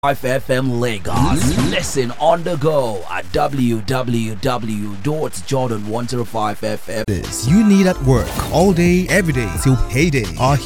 FM Lagos. Listen on the go at www.jordan105fm. You need at work all day, every day till payday. Our